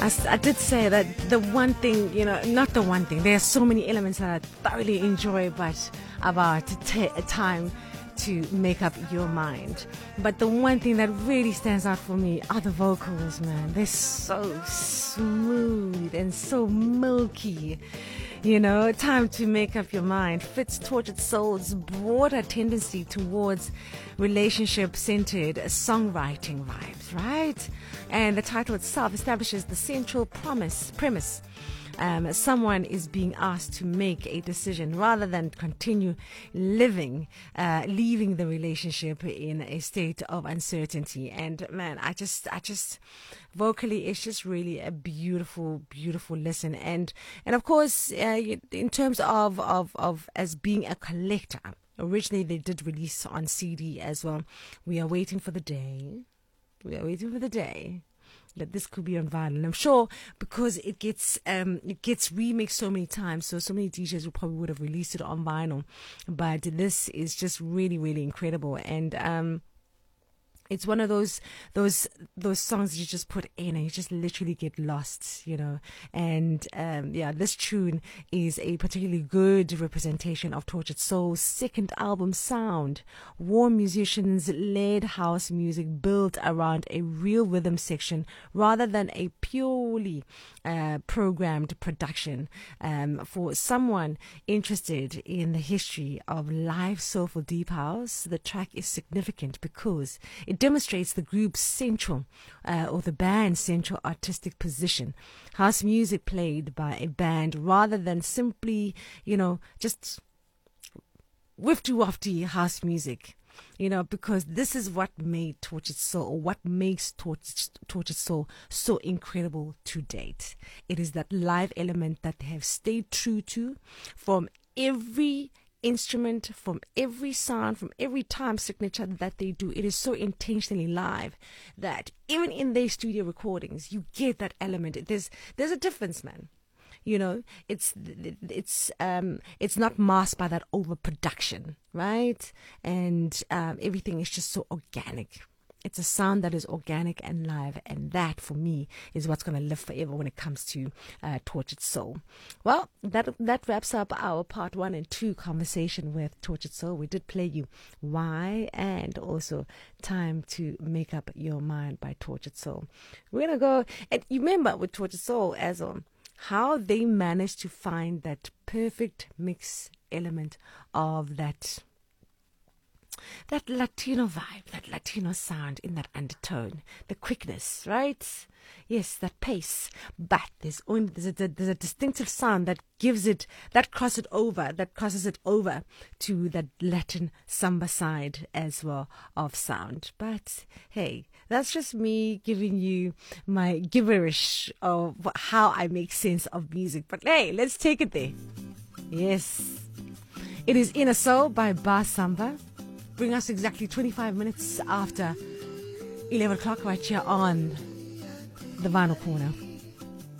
I did say that the one thing, not the one thing, there are so many elements that I thoroughly enjoy, but about time to make up your mind. But the one thing that really stands out for me are the vocals, man. They're so smooth and so milky. Time to make up your mind fits Tortured Soul's broader tendency towards relationship-centered songwriting vibes, right? And the title itself establishes the central premise. Someone is being asked to make a decision rather than continue leaving the relationship in a state of uncertainty. And man, I just vocally, it's just really a beautiful, beautiful listen. And of course, in terms of as being a collector, originally they did release on CD as well. We are waiting for the day that this could be on vinyl. And I'm sure because it gets remixed so many times, so many DJs would have released it on vinyl. But this is just really, really incredible. And it's one of those songs you just put in and you just literally get lost, And this tune is a particularly good representation of Tortured Soul's second album sound. Warm musicians-led house music built around a real rhythm section rather than a purely programmed production. For someone interested in the history of live soulful deep house, the track is significant because it demonstrates the group's central, or the band's central artistic position. House music played by a band rather than simply, just wifty-wafty house music. Because this is what made Tortured Soul, or what makes Tortured Soul so incredible to date. It is that live element that they have stayed true to from every instrument, from every sound, from every time signature that they do. It is so intentionally live that even in their studio recordings, you get that element. There's a difference, man. It's not masked by that overproduction, right? And everything is just so organic. It's a sound that is organic and live, and that for me is what's going to live forever when it comes to Tortured Soul. Well, that wraps up our part 1 and 2 conversation with Tortured Soul. We did play you Why and also Time to Make Up Your Mind by Tortured Soul. We're going to go, and you remember with Tortured Soul as how they managed to find that perfect mix element of that Latino vibe, that Latino sound in that undertone, the quickness, right? Yes, that pace. But there's a distinctive sound that gives it, that crosses it over to that Latin samba side as well of sound. But hey, that's just me giving you my gibberish of how I make sense of music. But hey, let's take it there. Yes, it is Inner Soul by Bar Samba. Bring us exactly 25 minutes after 11 o'clock right here on the Vinyl Corner.